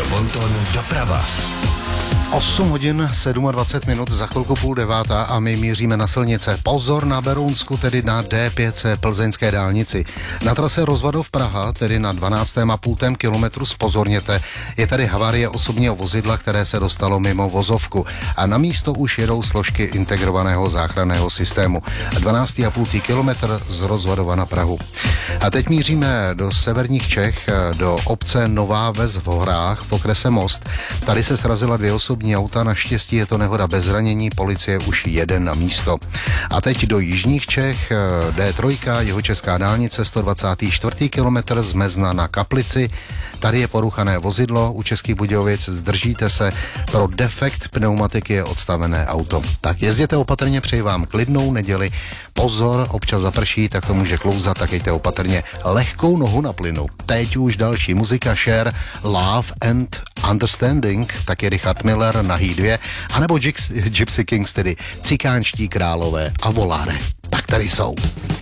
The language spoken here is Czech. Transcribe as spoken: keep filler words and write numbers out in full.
Bonton doprava. osm hodin dvacet sedm minut, za chvilku půl devátá a my míříme na silnice. Pozor na Berounsku, tedy na D pět C plzeňské dálnici. Na trase Rozvadov Praha, tedy na dvanáctém a půl kilometru, zpozorněte, je tady havárie osobního vozidla, které se dostalo mimo vozovku. A na místo už jedou složky integrovaného záchranného systému. dvanáct a půl kilometr z Rozvadova na Prahu. A teď míříme do severních Čech, do obce Nová Ves v Horách v okrese Most. Tady se srazila dvě osobní auta, naštěstí je to nehoda bez zranění, policie už jede na místo. A teď do jižních Čech, D tři, jihočeská dálnice, sto dvacátý čtvrtý kilometr z Mezna na Kaplici. Tady je poruchané vozidlo, u Českých Budějovic zdržíte se, pro defekt pneumatiky je odstavené auto. Tak jezděte opatrně, přeji vám klidnou neděli. Pozor, občas zaprší, tak to může klouzat, tak jejte opatrně. Lehkou nohu na plynu. Teď už další muzika, Cher, Love and Understanding, taky Richard Miller, Nahý dvě, anebo Gypsy Kings, tedy Cikánští králové a Volare. Tak tady jsou.